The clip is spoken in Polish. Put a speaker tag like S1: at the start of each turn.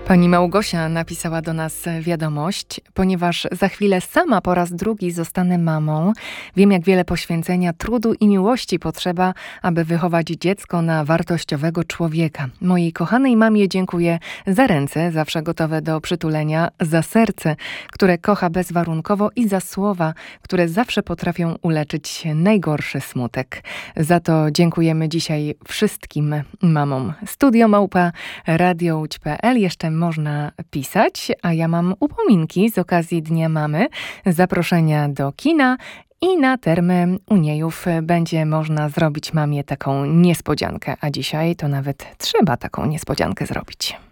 S1: Pani Małgosia napisała do nas wiadomość: ponieważ za chwilę sama po raz drugi zostanę mamą, wiem, jak wiele poświęcenia, trudu i miłości potrzeba, aby wychować dziecko na wartościowego człowieka. Mojej kochanej mamie dziękuję za ręce, zawsze gotowe do przytulenia, za serce, które kocha bezwarunkowo i za słowa, które zawsze potrafią uleczyć najgorszy smutek. Za to dziękujemy dzisiaj wszystkim mamom. studio@radiołódź.pl. Jeszcze można pisać, a ja mam upominki z okazji Dnia Mamy, zaproszenia do kina i na Termy Uniejów będzie można zrobić mamie taką niespodziankę, a dzisiaj to nawet trzeba taką niespodziankę zrobić.